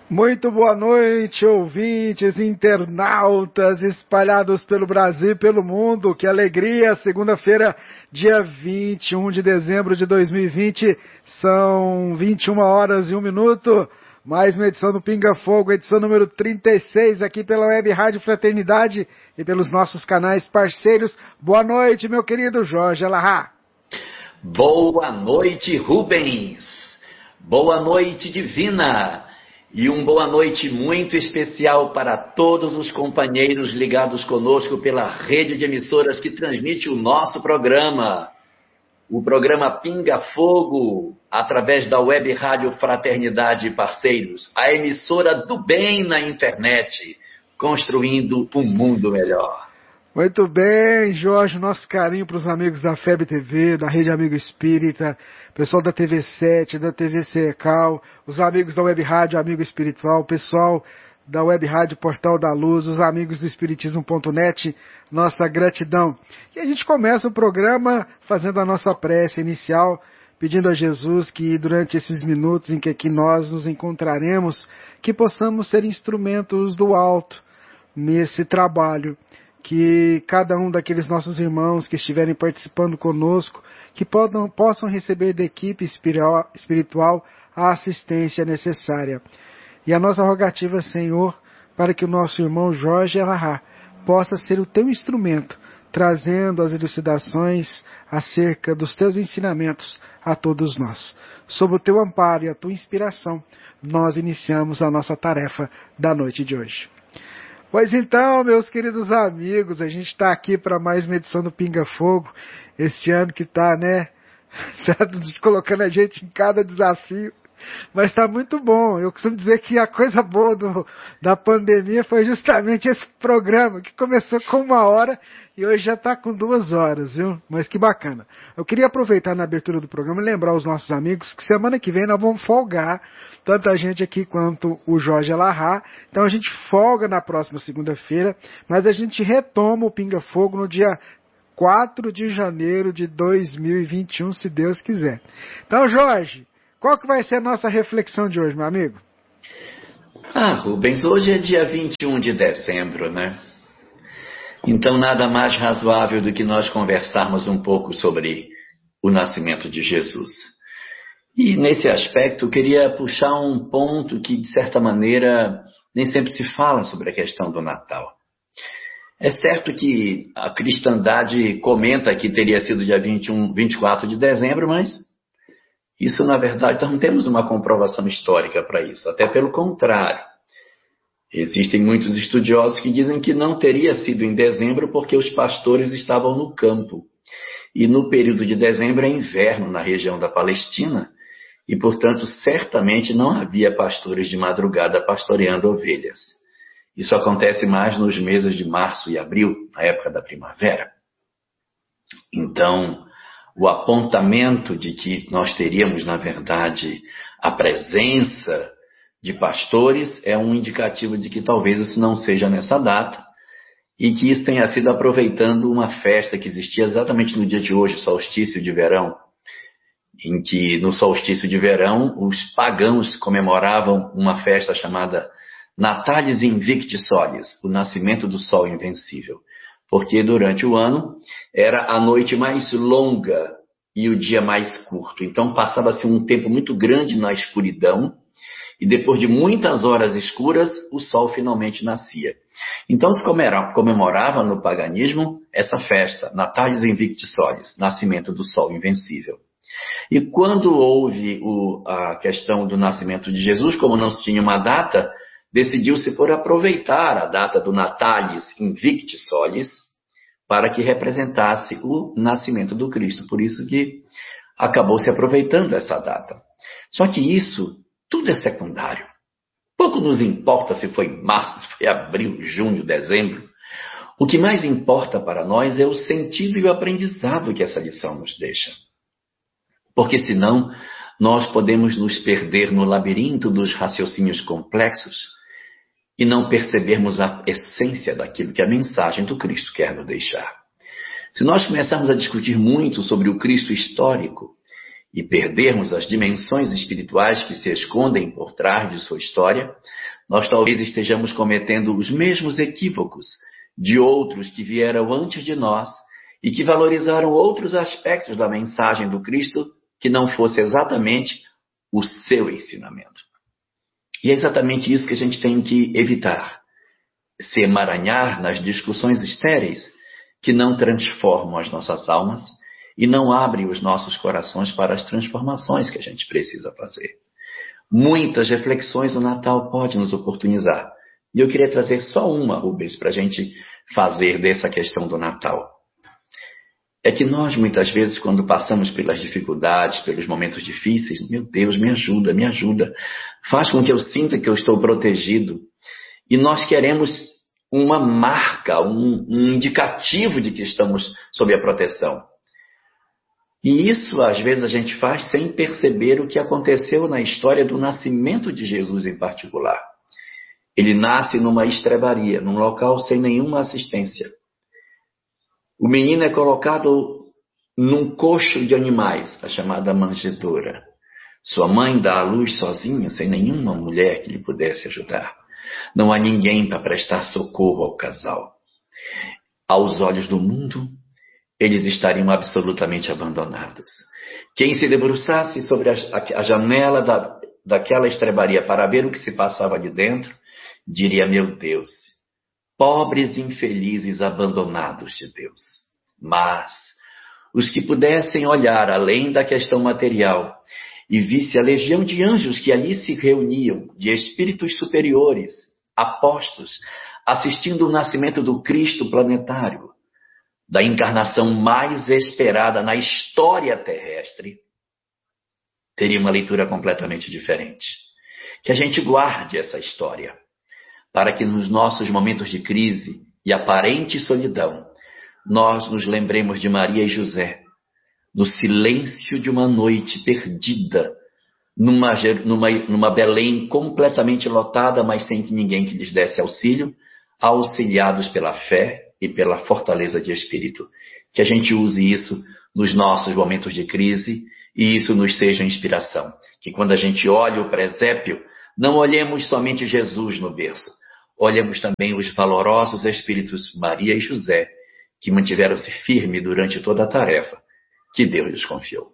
Muito boa noite, ouvintes, internautas espalhados pelo Brasil e pelo mundo. Que alegria! Segunda-feira, dia 21 de dezembro de 2020, são 21 horas e 1 minuto. Mais uma edição do Pinga Fogo, edição número 36, aqui pela Web Rádio Fraternidade e pelos nossos canais parceiros. Boa noite, meu querido Jorge Alahá. Boa noite, Rubens. Boa noite, Divina. E boa noite muito especial para todos os companheiros ligados conosco pela rede de emissoras que transmite o nosso programa. O programa Pinga Fogo, através da Web Rádio Fraternidade e Parceiros, a emissora do bem na internet, construindo um mundo melhor. Muito bem, Jorge, nosso carinho para os amigos da FEB TV, da Rede Amigo Espírita, pessoal da TV7, da TV Secal, os amigos da Web Rádio Amigo Espiritual, pessoal da Web Rádio Portal da Luz, os amigos do Espiritismo.net, nossa gratidão. E a gente começa o programa fazendo a nossa prece inicial, pedindo a Jesus que durante esses minutos em que aqui nós nos encontraremos, que possamos ser instrumentos do alto nesse trabalho, que cada um daqueles nossos irmãos que estiverem participando conosco, que possam receber da equipe espiritual a assistência necessária. E a nossa rogativa, Senhor, para que o nosso irmão Jorge Alahá possa ser o teu instrumento, trazendo as elucidações acerca dos teus ensinamentos a todos nós. Sob o teu amparo e a tua inspiração, nós iniciamos a nossa tarefa da noite de hoje. Pois então, meus queridos amigos, a gente está aqui para mais uma edição do Pinga Fogo, este ano que está, colocando a gente em cada desafio, mas está muito bom. Eu costumo dizer que a coisa boa da pandemia foi justamente esse programa, que começou com 1 hora e hoje já está com 2 horas, viu? Mas que bacana. Eu queria aproveitar na abertura do programa e lembrar os nossos amigos que semana que vem nós vamos folgar, tanto a gente aqui quanto o Jorge Alahá. Então a gente folga na próxima segunda-feira, mas a gente retoma o Pinga Fogo no dia 4 de janeiro de 2021, se Deus quiser. Então, Jorge, qual que vai ser a nossa reflexão de hoje, meu amigo? Rubens, hoje é dia 21 de dezembro, né? Então, nada mais razoável do que nós conversarmos um pouco sobre o nascimento de Jesus. E, nesse aspecto, eu queria puxar um ponto que, de certa maneira, nem sempre se fala sobre a questão do Natal. É certo que a cristandade comenta que teria sido dia 24 de dezembro, mas isso, na verdade, nós não temos uma comprovação histórica para isso. Até pelo contrário. Existem muitos estudiosos que dizem que não teria sido em dezembro porque os pastores estavam no campo. E no período de dezembro é inverno na região da Palestina e, portanto, certamente não havia pastores de madrugada pastoreando ovelhas. Isso acontece mais nos meses de março e abril, na época da primavera. Então, o apontamento de que nós teríamos, na verdade, a presença de pastores é um indicativo de que talvez isso não seja nessa data e que isso tenha sido aproveitando uma festa que existia exatamente no dia de hoje, solstício de verão, em que no solstício de verão os pagãos comemoravam uma festa chamada Natalis Invicti Solis, o nascimento do sol invencível, porque durante o ano era a noite mais longa e o dia mais curto, então passava-se um tempo muito grande na escuridão. E depois de muitas horas escuras, o sol finalmente nascia. Então se comemorava no paganismo essa festa, Natalis Invicti Solis, nascimento do sol invencível. E quando houve a questão do nascimento de Jesus, como não se tinha uma data, decidiu-se por aproveitar a data do Natalis Invicti Solis para que representasse o nascimento do Cristo. Por isso que acabou se aproveitando essa data. Só que isso tudo é secundário. Pouco nos importa se foi março, se foi abril, junho, dezembro. O que mais importa para nós é o sentido e o aprendizado que essa lição nos deixa. Porque senão nós podemos nos perder no labirinto dos raciocínios complexos e não percebermos a essência daquilo que a mensagem do Cristo quer nos deixar. Se nós começarmos a discutir muito sobre o Cristo histórico e perdermos as dimensões espirituais que se escondem por trás de sua história, nós talvez estejamos cometendo os mesmos equívocos de outros que vieram antes de nós e que valorizaram outros aspectos da mensagem do Cristo que não fosse exatamente o seu ensinamento. E é exatamente isso que a gente tem que evitar. Se emaranhar nas discussões estéreis que não transformam as nossas almas e não abrem os nossos corações para as transformações que a gente precisa fazer. Muitas reflexões o Natal pode nos oportunizar. E eu queria trazer só uma, Rubens, para a gente fazer dessa questão do Natal. É que nós, muitas vezes, quando passamos pelas dificuldades, pelos momentos difíceis, meu Deus, me ajuda, faz com que eu sinta que eu estou protegido. E nós queremos uma marca, um indicativo de que estamos sob a proteção. E isso, às vezes, a gente faz sem perceber o que aconteceu na história do nascimento de Jesus em particular. Ele nasce numa estrebaria, num local sem nenhuma assistência. O menino é colocado num coxo de animais, a chamada manjedoura. Sua mãe dá à luz sozinha, sem nenhuma mulher que lhe pudesse ajudar. Não há ninguém para prestar socorro ao casal. Aos olhos do mundo, eles estariam absolutamente abandonados. Quem se debruçasse sobre a janela daquela estrebaria para ver o que se passava ali dentro, diria, meu Deus, pobres infelizes abandonados de Deus. Mas os que pudessem olhar além da questão material e visse a legião de anjos que ali se reuniam, de espíritos superiores, apostos, assistindo o nascimento do Cristo planetário, da encarnação mais esperada na história terrestre, teria uma leitura completamente diferente. Que a gente guarde essa história, para que nos nossos momentos de crise e aparente solidão, nós nos lembremos de Maria e José, no silêncio de uma noite perdida, numa Belém completamente lotada, mas sem que ninguém que lhes desse auxílio, auxiliados pela fé e pela fortaleza de espírito. Que a gente use isso nos nossos momentos de crise e isso nos seja inspiração. Que quando a gente olha o presépio, não olhemos somente Jesus no berço, olhemos também os valorosos espíritos Maria e José, que mantiveram-se firmes durante toda a tarefa que Deus lhes confiou.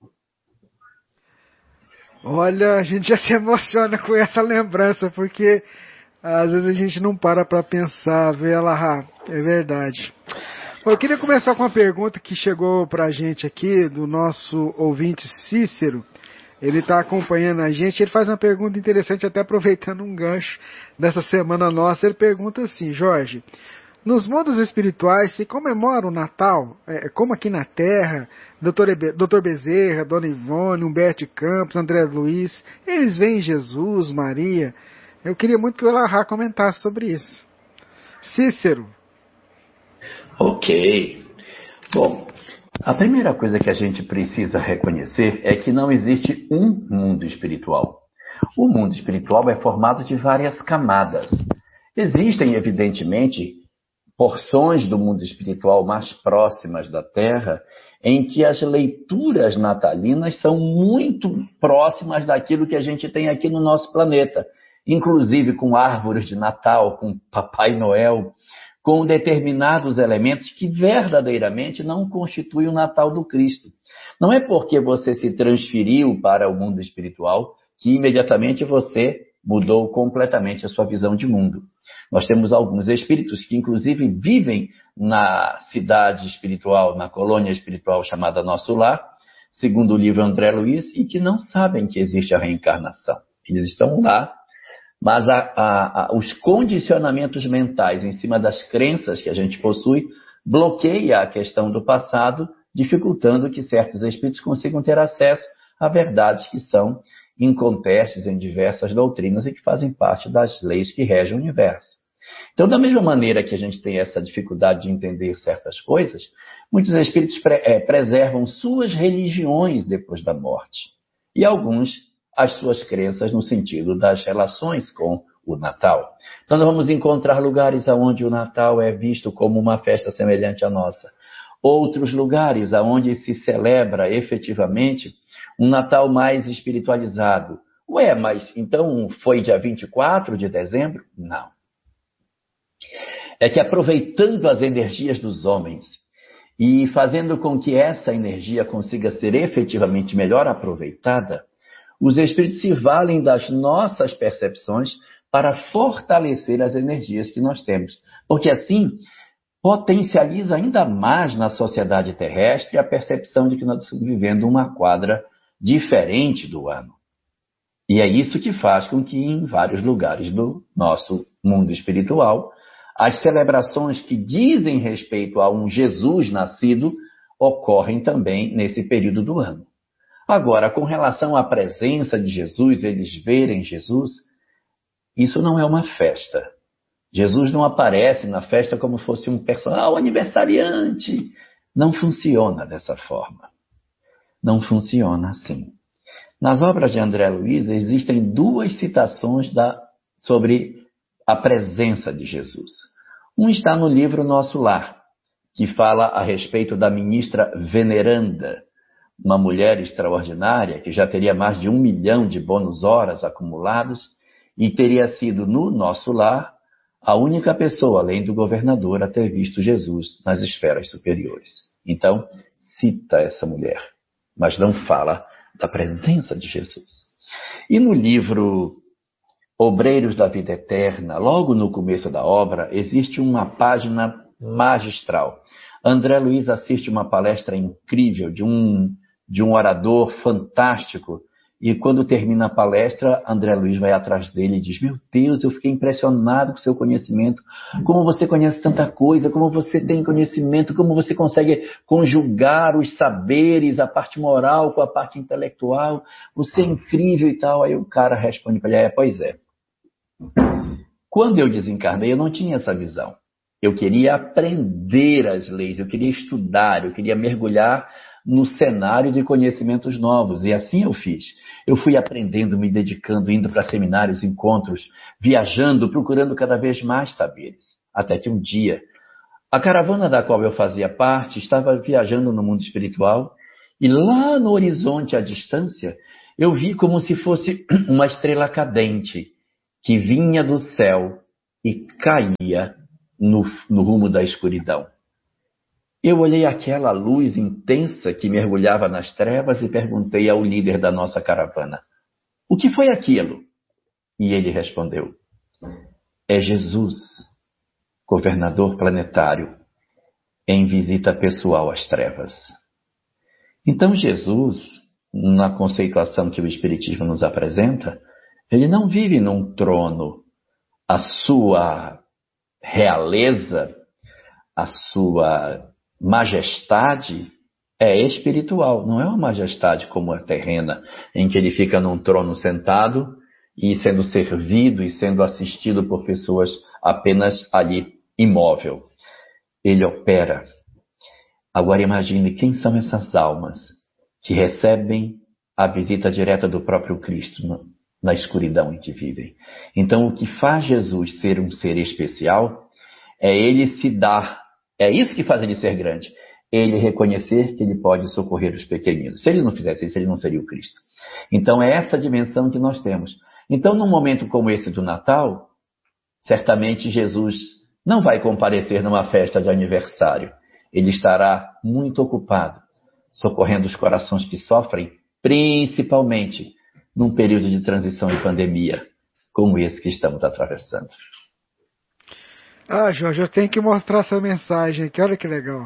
Olha, a gente já se emociona com essa lembrança, porque às vezes a gente não para pensar, vê ela, é verdade. Eu queria começar com uma pergunta que chegou pra gente aqui, do nosso ouvinte Cícero. Ele está acompanhando a gente, ele faz uma pergunta interessante, até aproveitando um gancho dessa semana nossa. Ele pergunta assim, Jorge, nos mundos espirituais se comemora o Natal, como aqui na Terra, Dr. Bezerra, Dona Ivone, Humberto de Campos, André Luiz, eles veem Jesus, Maria. Eu queria muito que o Elahá comentasse sobre isso. Cícero. Ok. Bom, a primeira coisa que a gente precisa reconhecer é que não existe um mundo espiritual. O mundo espiritual é formado de várias camadas. Existem, evidentemente, porções do mundo espiritual mais próximas da Terra, em que as leituras natalinas são muito próximas daquilo que a gente tem aqui no nosso planeta, inclusive com árvores de Natal, com Papai Noel, com determinados elementos que verdadeiramente não constituem o Natal do Cristo. Não é porque você se transferiu para o mundo espiritual que imediatamente você mudou completamente a sua visão de mundo. Nós temos alguns espíritos que, inclusive, vivem na cidade espiritual, na colônia espiritual chamada Nosso Lar, segundo o livro André Luiz, e que não sabem que existe a reencarnação. Eles estão lá, mas os condicionamentos mentais em cima das crenças que a gente possui bloqueia a questão do passado, dificultando que certos espíritos consigam ter acesso a verdades que são incontestes em diversas doutrinas e que fazem parte das leis que regem o universo. Então, da mesma maneira que a gente tem essa dificuldade de entender certas coisas, muitos espíritos preservam suas religiões depois da morte. E alguns, as suas crenças no sentido das relações com o Natal. Então, nós vamos encontrar lugares onde o Natal é visto como uma festa semelhante à nossa. Outros lugares onde se celebra efetivamente um Natal mais espiritualizado. Ué, mas então foi dia 24 de dezembro? Não. É que aproveitando as energias dos homens e fazendo com que essa energia consiga ser efetivamente melhor aproveitada, os espíritos se valem das nossas percepções para fortalecer as energias que nós temos. Porque assim, potencializa ainda mais na sociedade terrestre a percepção de que nós estamos vivendo uma quadra diferente do ano. E é isso que faz com que em vários lugares do nosso mundo espiritual, as celebrações que dizem respeito a um Jesus nascido ocorrem também nesse período do ano. Agora, com relação à presença de Jesus, eles verem Jesus, isso não é uma festa. Jesus não aparece na festa como fosse um personagem, aniversariante. Não funciona dessa forma. Não funciona assim. Nas obras de André Luiz existem duas citações sobre a presença de Jesus. Um está no livro Nosso Lar, que fala a respeito da ministra veneranda, uma mulher extraordinária que já teria mais de 1 milhão de bônus horas acumulados e teria sido no Nosso Lar a única pessoa, além do governador, a ter visto Jesus nas esferas superiores. Então, cita essa mulher, mas não fala da presença de Jesus. E no livro Obreiros da Vida Eterna, logo no começo da obra, existe uma página magistral. André Luiz assiste uma palestra incrível de um orador fantástico, e quando termina a palestra, André Luiz vai atrás dele e diz: meu Deus, eu fiquei impressionado com o seu conhecimento, como você conhece tanta coisa, como você tem conhecimento, como você consegue conjugar os saberes, a parte moral com a parte intelectual, você é incrível e tal. Aí o cara responde para ele: pois é. Quando eu desencarnei, eu não tinha essa visão. Eu queria aprender as leis, eu queria estudar, eu queria mergulhar no cenário de conhecimentos novos. E assim eu fiz. Eu fui aprendendo, me dedicando, indo para seminários, encontros, viajando, procurando cada vez mais saberes. Até que um dia, a caravana da qual eu fazia parte estava viajando no mundo espiritual e lá no horizonte, à distância, eu vi como se fosse uma estrela cadente que vinha do céu e caía no rumo da escuridão. Eu olhei aquela luz intensa que mergulhava nas trevas e perguntei ao líder da nossa caravana: o que foi aquilo? E ele respondeu: é Jesus, governador planetário, em visita pessoal às trevas. Então Jesus, na conceituação que o Espiritismo nos apresenta, ele não vive num trono. A sua realeza, a sua majestade é espiritual, não é uma majestade como a terrena, em que ele fica num trono sentado e sendo servido e sendo assistido por pessoas apenas ali imóvel. Ele opera. Agora imagine quem são essas almas que recebem a visita direta do próprio Cristo na escuridão em que vivem. Então o que faz Jesus ser um ser especial é ele se dar. É isso que faz ele ser grande. Ele reconhecer que ele pode socorrer os pequeninos. Se ele não fizesse isso, ele não seria o Cristo. Então é essa dimensão que nós temos. Então num momento como esse do Natal, certamente Jesus não vai comparecer numa festa de aniversário. Ele estará muito ocupado, socorrendo os corações que sofrem, principalmente num período de transição e pandemia, como esse que estamos atravessando. Ah, Jorge, eu tenho que mostrar essa mensagem aqui, olha que legal.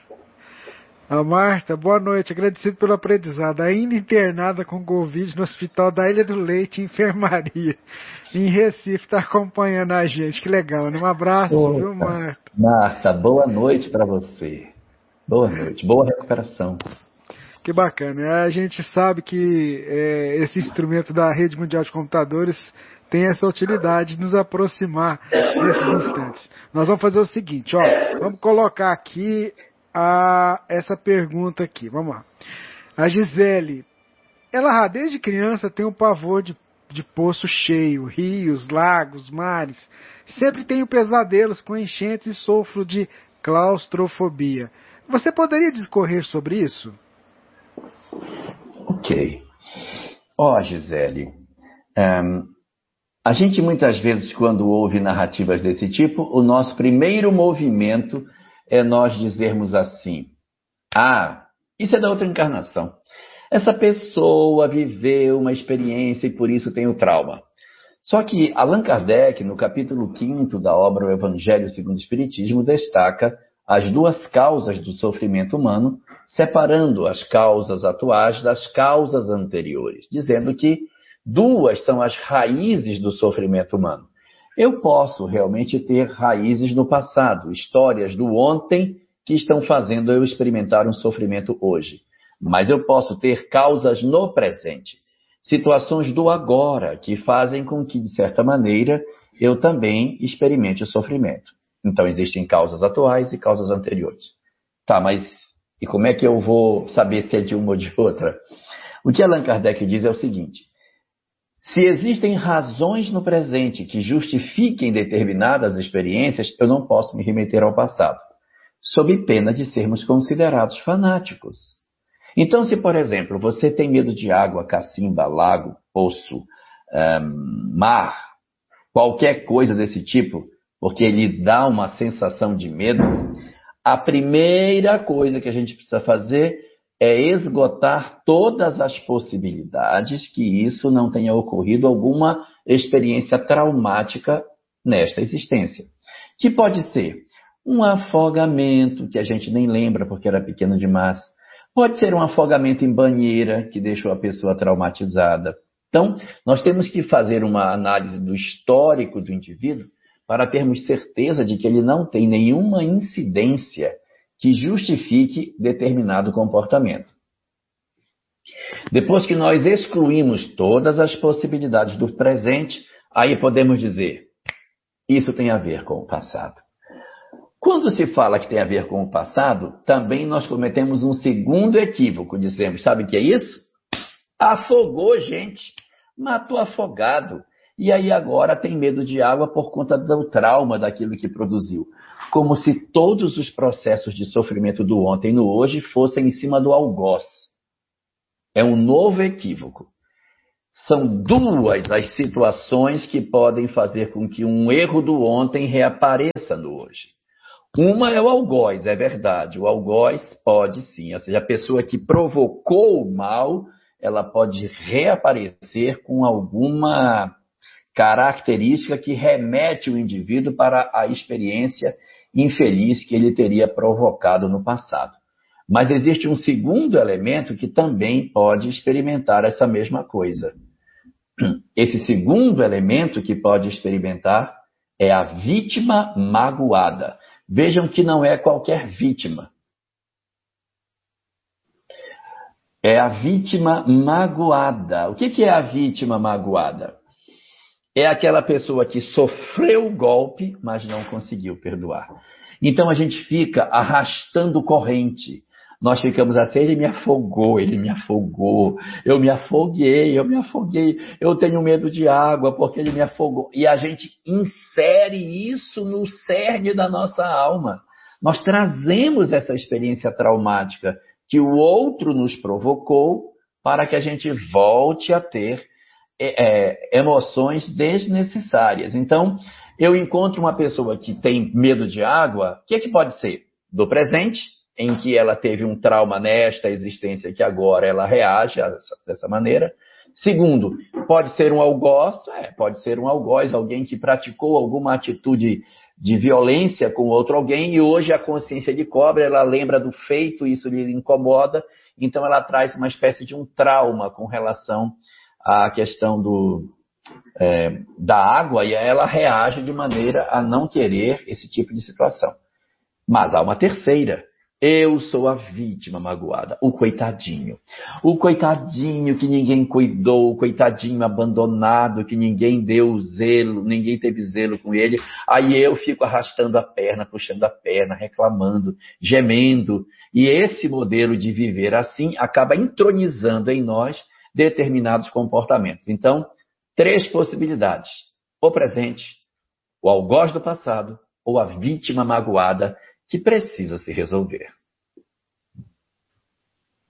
A Marta, boa noite, agradecido pelo aprendizado. Ainda internada com Covid no Hospital da Ilha do Leite, enfermaria, em Recife, está acompanhando a gente, que legal, né? Um abraço, viu, Marta? Marta, boa noite para você. Boa noite, boa recuperação. Que bacana, a gente sabe que esse instrumento da Rede Mundial de Computadores tem essa utilidade de nos aproximar nesses instantes. Nós vamos fazer o seguinte, ó, vamos colocar aqui essa pergunta aqui, vamos lá. A Gisele, ela desde criança tem um pavor de poço cheio, rios, lagos, mares. Sempre tenho pesadelos com enchentes e sofro de claustrofobia. Você poderia discorrer sobre isso? Ok. Gisele, a gente muitas vezes, quando ouve narrativas desse tipo, o nosso primeiro movimento é nós dizermos assim: isso é da outra encarnação. Essa pessoa viveu uma experiência e por isso tem o trauma. Só que Allan Kardec, no capítulo 5º da obra O Evangelho segundo o Espiritismo, destaca as duas causas do sofrimento humano, separando as causas atuais das causas anteriores, dizendo que duas são as raízes do sofrimento humano. Eu posso realmente ter raízes no passado, histórias do ontem que estão fazendo eu experimentar um sofrimento hoje. Mas eu posso ter causas no presente, situações do agora que fazem com que, de certa maneira, eu também experimente o sofrimento. Então, existem causas atuais e causas anteriores. Mas e como é que eu vou saber se é de uma ou de outra? O que Allan Kardec diz é o seguinte: se existem razões no presente que justifiquem determinadas experiências, eu não posso me remeter ao passado, sob pena de sermos considerados fanáticos. Então, se, por exemplo, você tem medo de água, cacimba, lago, poço, mar, qualquer coisa desse tipo, porque ele dá uma sensação de medo, a primeira coisa que a gente precisa fazer é esgotar todas as possibilidades que isso não tenha ocorrido alguma experiência traumática nesta existência. Que pode ser um afogamento, que a gente nem lembra porque era pequeno demais. Pode ser um afogamento em banheira, que deixou a pessoa traumatizada. Então, nós temos que fazer uma análise do histórico do indivíduo para termos certeza de que ele não tem nenhuma incidência que justifique determinado comportamento. Depois que nós excluímos todas as possibilidades do presente, aí podemos dizer: isso tem a ver com o passado. Quando se fala que tem a ver com o passado, também nós cometemos um segundo equívoco. Dizemos: sabe o que é isso? Afogou gente, matou afogado. E aí agora tem medo de água por conta do trauma daquilo que produziu. Como se todos os processos de sofrimento do ontem e no hoje fossem em cima do algoz. É um novo equívoco. São duas as situações que podem fazer com que um erro do ontem reapareça no hoje. Uma é o algoz, é verdade. O algoz pode sim, ou seja, a pessoa que provocou o mal, ela pode reaparecer com alguma característica que remete o indivíduo para a experiência infeliz que ele teria provocado no passado. Mas existe um segundo elemento que também pode experimentar essa mesma coisa. Esse segundo elemento que pode experimentar é a vítima magoada. Vejam que não é qualquer vítima. É a vítima magoada. O que é a vítima magoada? É aquela pessoa que sofreu o golpe, mas não conseguiu perdoar. Então a gente fica arrastando corrente. Nós ficamos assim: ele me afogou, eu me afoguei, eu tenho medo de água porque ele me afogou. E a gente insere isso no cerne da nossa alma. Nós trazemos essa experiência traumática que o outro nos provocou para que a gente volte a ter emoções desnecessárias. Então, eu encontro uma pessoa que tem medo de água, o que pode ser? Do presente, em que ela teve um trauma nesta existência que agora ela reage dessa maneira. Segundo, pode ser um algoz, alguém que praticou alguma atitude de violência com outro alguém e hoje a consciência de cobra, ela lembra do feito, isso lhe incomoda, então ela traz uma espécie de um trauma com relação à questão da água e ela reage de maneira a não querer esse tipo de situação. Mas há uma terceira. Eu sou a vítima magoada, o coitadinho que ninguém cuidou, o coitadinho abandonado, que ninguém deu zelo, ninguém teve zelo com ele. Aí eu fico arrastando a perna, puxando a perna, reclamando, gemendo. E esse modelo de viver assim acaba entronizando em nós determinados comportamentos. Então, 3 possibilidades: o presente, o algoz do passado ou a vítima magoada que precisa se resolver.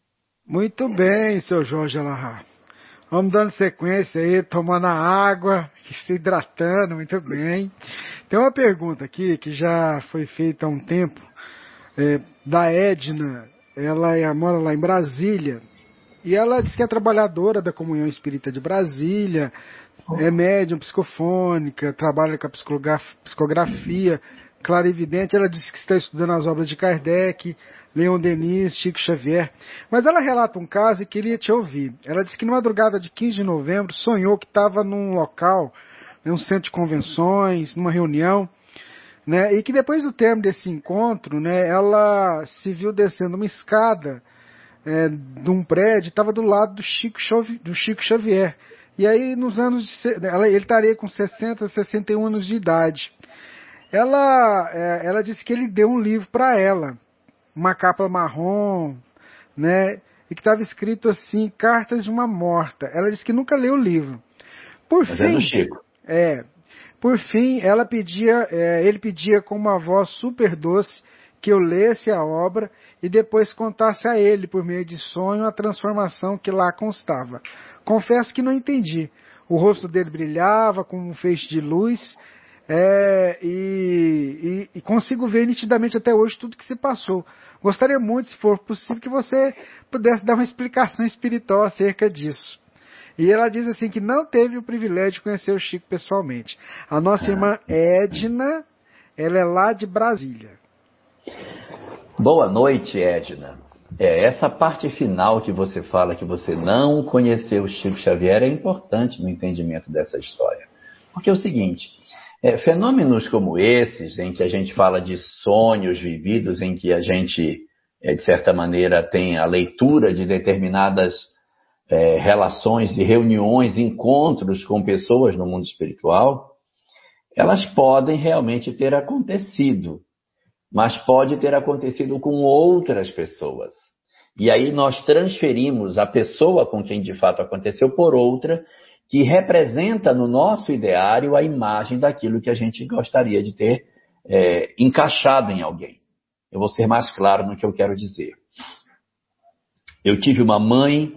Muito bem, seu Jorge Alahá. Vamos dando sequência aí, tomando a água, se hidratando, muito bem. Tem uma pergunta aqui que já foi feita há um tempo, da Edna. Mora lá em Brasília. E ela diz que é trabalhadora da Comunhão Espírita de Brasília, é médium psicofônica, trabalha com a psicografia, clarividente. Ela disse que está estudando as obras de Kardec, Leon Denis, Chico Xavier. Mas ela relata um caso e queria te ouvir. Ela disse que na madrugada de 15 de novembro sonhou que estava num local, num centro de convenções, numa reunião, né, e que depois do término desse encontro, né, ela se viu descendo uma escada de um prédio, estava do lado do Chico Xavier. E aí, ele estaria com 60, 61 anos de idade. Ela disse que ele deu um livro para ela, uma capa marrom, né? E que estava escrito assim, Cartas de uma Morta. Ela disse que nunca leu o livro. Por Mas fim, é do Chico. por fim, ele pedia com uma voz super doce que eu lesse a obra e depois contasse a ele, por meio de sonho, a transformação que lá constava. Confesso que não entendi. O rosto dele brilhava como um feixe de luz, e consigo ver nitidamente até hoje tudo que se passou. Gostaria muito, se for possível, que você pudesse dar uma explicação espiritual acerca disso. E ela diz assim que não teve o privilégio de conhecer o Chico pessoalmente. A nossa irmã Edna, ela é lá de Brasília. Boa noite, Edna. Essa parte final que você fala que você não conheceu o Chico Xavier é importante no entendimento dessa história. Porque é o seguinte, fenômenos como esses, em que a gente fala de sonhos vividos, em que a gente, de certa maneira, tem a leitura de determinadas relações e reuniões, encontros com pessoas no mundo espiritual, elas podem realmente ter acontecido, mas pode ter acontecido com outras pessoas. E aí nós transferimos a pessoa com quem de fato aconteceu por outra, que representa no nosso ideário a imagem daquilo que a gente gostaria de ter encaixado em alguém. Eu vou ser mais claro no que eu quero dizer. Eu tive uma mãe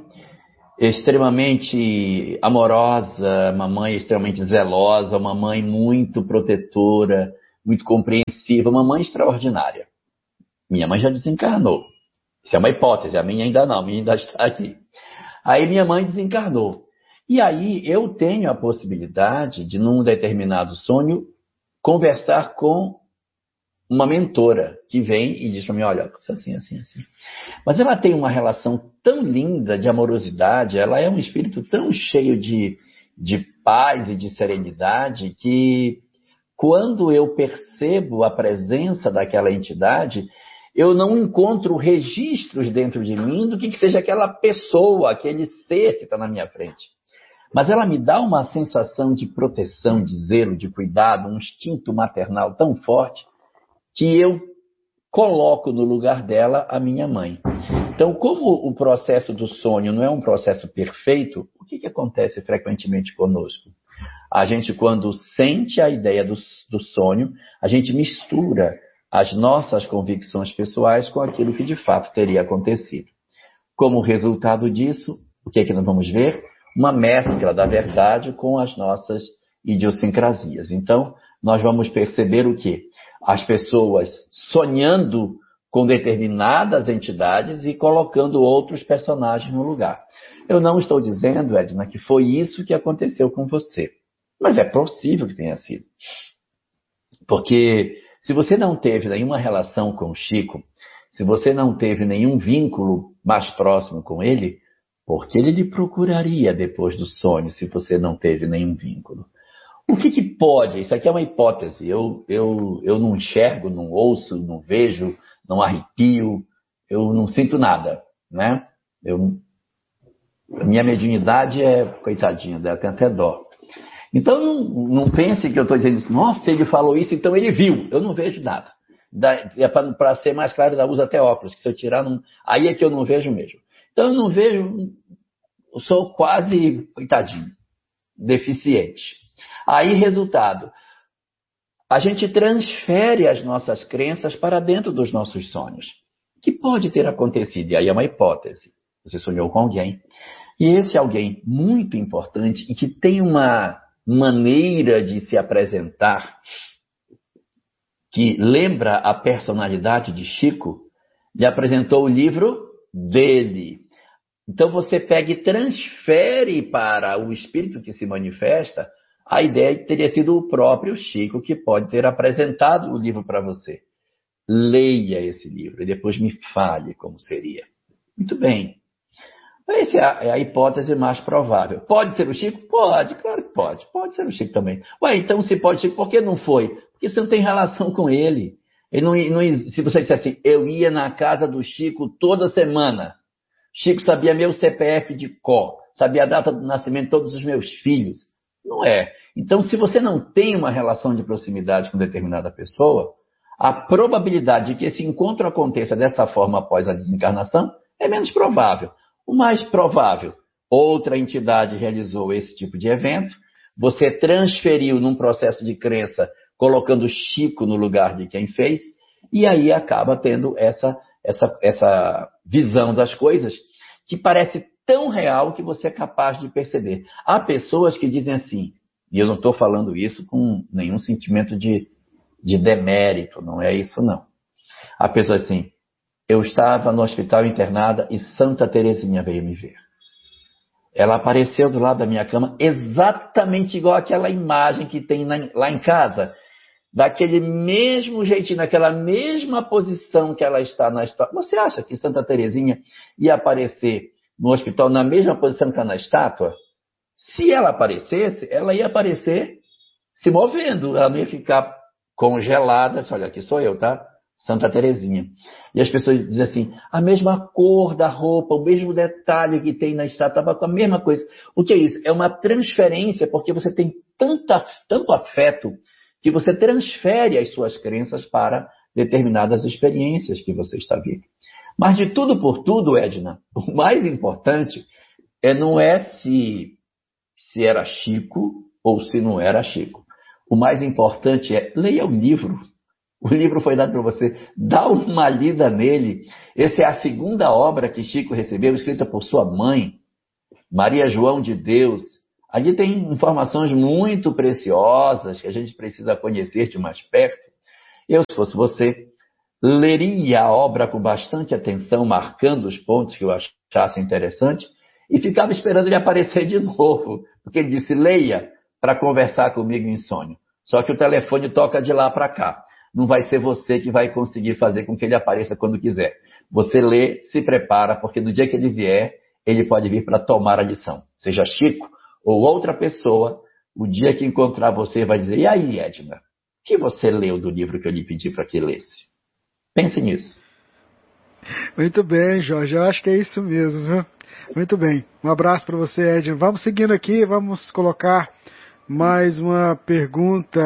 extremamente amorosa, uma mãe extremamente zelosa, uma mãe muito protetora, muito compreensiva, uma mãe extraordinária. Minha mãe já desencarnou. Isso é uma hipótese, a minha ainda não, a minha ainda está aqui. Aí minha mãe desencarnou. E aí eu tenho a possibilidade de, num determinado sonho, conversar com uma mentora que vem e diz para mim, olha, assim, assim, assim. Mas ela tem uma relação tão linda de amorosidade, ela é um espírito tão cheio de paz e de serenidade que quando eu percebo a presença daquela entidade, eu não encontro registros dentro de mim do que seja aquela pessoa, aquele ser que está na minha frente. Mas ela me dá uma sensação de proteção, de zelo, de cuidado, um instinto maternal tão forte que eu coloco no lugar dela a minha mãe. Então, como o processo do sonho não é um processo perfeito, o que acontece frequentemente conosco? A gente, quando sente a ideia do sonho, a gente mistura as nossas convicções pessoais com aquilo que de fato teria acontecido. Como resultado disso, o que nós vamos ver? Uma mescla da verdade com as nossas idiosincrasias. Então, nós vamos perceber o quê? As pessoas sonhando com determinadas entidades e colocando outros personagens no lugar. Eu não estou dizendo, Edna, que foi isso que aconteceu com você. Mas é possível que tenha sido. Porque se você não teve nenhuma relação com o Chico, se você não teve nenhum vínculo mais próximo com ele, por que ele lhe procuraria depois do sonho se você não teve nenhum vínculo? O que pode? Isso aqui é uma hipótese. Eu não enxergo, não ouço, não vejo, não arrepio, eu não sinto nada, né? A minha mediunidade coitadinha, dela tem até dó. Então não pense que eu estou dizendo isso, nossa, ele falou isso, então ele viu. Eu não vejo nada. Para ser mais claro, eu uso até óculos, que se eu tirar, aí é que eu não vejo mesmo. Então eu não vejo, eu sou quase, coitadinho, deficiente. Aí, resultado, a gente transfere as nossas crenças para dentro dos nossos sonhos. Que pode ter acontecido, e aí é uma hipótese. Você sonhou com alguém. E esse alguém muito importante e que tem uma maneira de se apresentar que lembra a personalidade de Chico, lhe apresentou o livro dele. Então você pega e transfere para o espírito que se manifesta a ideia que teria sido o próprio Chico que pode ter apresentado o livro para você. Leia esse livro e depois me fale como seria. Muito bem. Essa é a hipótese mais provável. Pode ser o Chico? Pode, claro que pode. Pode ser o Chico também. Ué, então se pode Chico, por que não foi? Porque você não tem relação com ele. Se você disser assim, eu ia na casa do Chico toda semana. Chico sabia meu CPF de cor, sabia a data do nascimento de todos os meus filhos. Não é. Então, se você não tem uma relação de proximidade com determinada pessoa, a probabilidade de que esse encontro aconteça dessa forma após a desencarnação é menos provável. O mais provável, outra entidade realizou esse tipo de evento, você transferiu num processo de crença, colocando Chico no lugar de quem fez, e aí acaba tendo essa visão das coisas que parece tão real que você é capaz de perceber. Há pessoas que dizem assim, e eu não estou falando isso com nenhum sentimento de demérito, não é isso não. Há pessoas assim, eu estava no hospital internada e Santa Teresinha veio me ver. Ela apareceu do lado da minha cama exatamente igual àquela imagem que tem lá em casa, daquele mesmo jeitinho, naquela mesma posição que ela está na estátua. Você acha que Santa Teresinha ia aparecer no hospital na mesma posição que está na estátua? Se ela aparecesse, ela ia aparecer se movendo, ela não ia ficar congelada. Olha, aqui sou eu, tá? Santa Teresinha. E as pessoas dizem assim, a mesma cor da roupa, o mesmo detalhe que tem na estátua, estava com a mesma coisa. O que é isso? É uma transferência, porque você tem tanto afeto que você transfere as suas crenças para determinadas experiências que você está vivendo. Mas de tudo por tudo, Edna, o mais importante não é se era Chico ou se não era Chico. O mais importante é leia o livro. O livro foi dado para você. Dá uma lida nele. Essa é a segunda obra que Chico recebeu, escrita por sua mãe, Maria João de Deus. Ali tem informações muito preciosas que a gente precisa conhecer de mais perto. Eu, se fosse você, leria a obra com bastante atenção, marcando os pontos que eu achasse interessante, e ficava esperando ele aparecer de novo, porque ele disse, leia para conversar comigo em sonho. Só que o telefone toca de lá para cá. Não vai ser você que vai conseguir fazer com que ele apareça quando quiser. Você lê, se prepara, porque no dia que ele vier, ele pode vir para tomar a lição. Seja Chico ou outra pessoa, o dia que encontrar você vai dizer, e aí, Edna, o que você leu do livro que eu lhe pedi para que lesse? Pense nisso. Muito bem, Jorge, eu acho que é isso mesmo, viu? Muito bem, um abraço para você, Edna. Vamos seguindo aqui, vamos colocar mais uma pergunta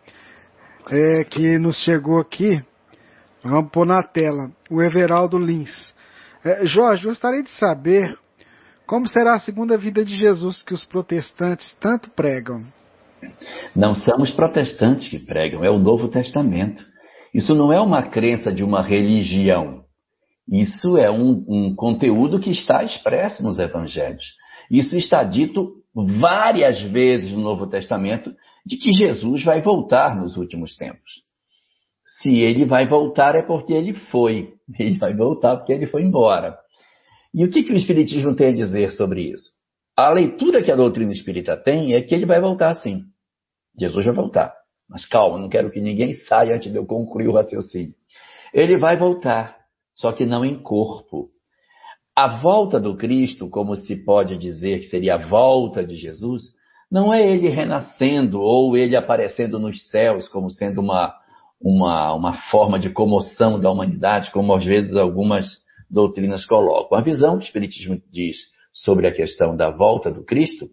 que nos chegou aqui. Vamos pôr na tela, o Everaldo Lins. Jorge, gostaria de saber como será a segunda vida de Jesus que os protestantes tanto pregam? Não são os protestantes que pregam, é o Novo Testamento. Isso não é uma crença de uma religião. Isso é um conteúdo que está expresso nos evangelhos. Isso está dito várias vezes no Novo Testamento, de que Jesus vai voltar nos últimos tempos. Se ele vai voltar é porque ele foi. Ele vai voltar porque ele foi embora. E o que o Espiritismo tem a dizer sobre isso? A leitura que a doutrina espírita tem é que ele vai voltar sim. Jesus vai voltar. Mas calma, não quero que ninguém saia antes de eu concluir o raciocínio. Ele vai voltar, só que não em corpo. A volta do Cristo, como se pode dizer que seria a volta de Jesus, não é ele renascendo ou ele aparecendo nos céus como sendo uma forma de comoção da humanidade, como às vezes algumas doutrinas colocam. A visão que o Espiritismo diz sobre a questão da volta do Cristo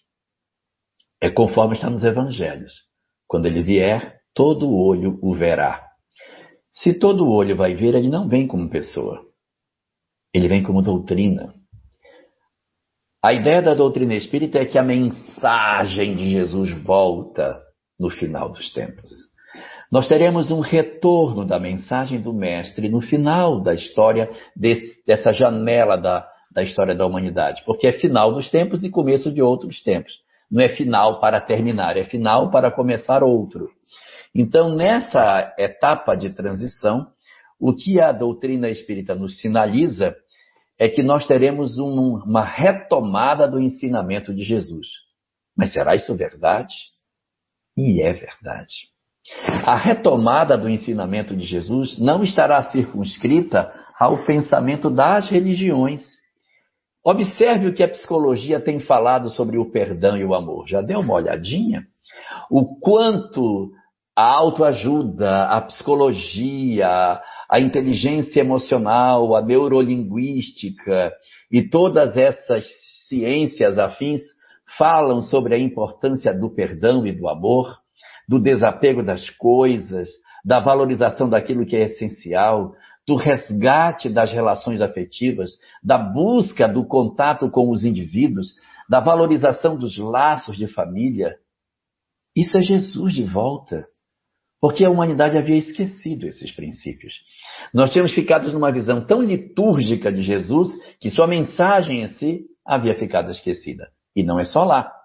é conforme está nos evangelhos. Quando ele vier, todo olho o verá. Se todo olho vai ver, ele não vem como pessoa. Ele vem como doutrina. A ideia da doutrina espírita é que a mensagem de Jesus volta no final dos tempos. Nós teremos um retorno da mensagem do Mestre no final da história dessa janela da história da humanidade, porque é final dos tempos e começo de outros tempos. Não é final para terminar, é final para começar outro. Então, nessa etapa de transição, o que a doutrina espírita nos sinaliza é que nós teremos uma retomada do ensinamento de Jesus. Mas será isso verdade? E é verdade. A retomada do ensinamento de Jesus não estará circunscrita ao pensamento das religiões. Observe o que a psicologia tem falado sobre o perdão e o amor. Já deu uma olhadinha? O quanto a autoajuda, a psicologia, a inteligência emocional, a neurolinguística e todas essas ciências afins falam sobre a importância do perdão e do amor, do desapego das coisas, da valorização daquilo que é essencial, do resgate das relações afetivas, da busca do contato com os indivíduos, da valorização dos laços de família. Isso é Jesus de volta. Porque a humanidade havia esquecido esses princípios. Nós tínhamos ficado numa visão tão litúrgica de Jesus que sua mensagem em si havia ficado esquecida. E não é só lá.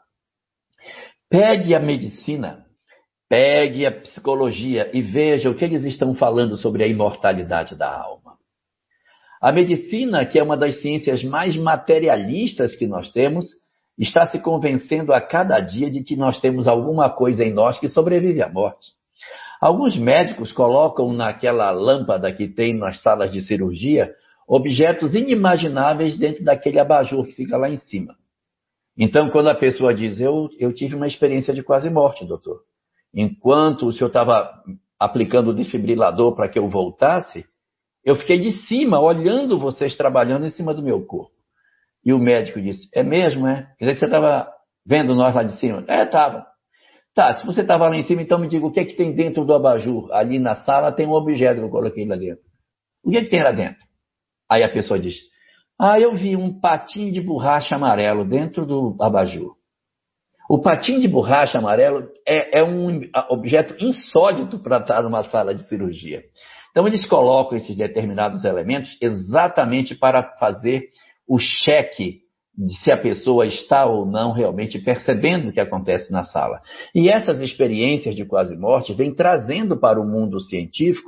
Pegue a medicina, pegue a psicologia e veja o que eles estão falando sobre a imortalidade da alma. A medicina, que é uma das ciências mais materialistas que nós temos, está se convencendo a cada dia de que nós temos alguma coisa em nós que sobrevive à morte. Alguns médicos colocam naquela lâmpada que tem nas salas de cirurgia objetos inimagináveis dentro daquele abajur que fica lá em cima. Então, quando a pessoa diz, eu tive uma experiência de quase morte, doutor. Enquanto o senhor estava aplicando o desfibrilador para que eu voltasse, eu fiquei de cima, olhando vocês trabalhando em cima do meu corpo. E o médico disse, é mesmo, é? Quer dizer que você estava vendo nós lá de cima? É, estava. Tá, se você estava lá em cima, então me diga o que é que tem dentro do abajur. Ali na sala tem um objeto que eu coloquei lá dentro. O que é que tem lá dentro? Aí a pessoa diz, eu vi um patinho de borracha amarelo dentro do abajur. O patinho de borracha amarelo é um objeto insólito para estar numa sala de cirurgia. Então eles colocam esses determinados elementos exatamente para fazer o cheque de se a pessoa está ou não realmente percebendo o que acontece na sala. E essas experiências de quase morte vêm trazendo para o mundo científico